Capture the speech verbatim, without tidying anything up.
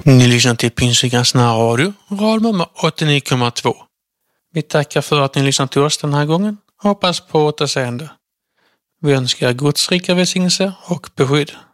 Ni lyssnar till Pingstkyrkans närradio, radnummer åttionio komma två. Vi tackar för att ni lyssnar till oss den här gången och hoppas på återseende. Vi önskar Guds rika välsignelse och beskydd.